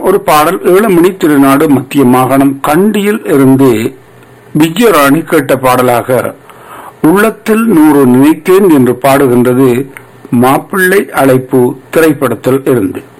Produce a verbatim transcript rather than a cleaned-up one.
ஒரு பாடல் ஏழுமணி திருநாடு மத்திய மாகாணம் கண்டியில் இருந்து விஜயராணி கேட்ட பாடலாக உள்ளத்தில் நூறு நினைத்தேன் என்று பாடுகின்றது மாப்பிள்ளை அழைப்பு திரைப்படத்தில் இருந்து.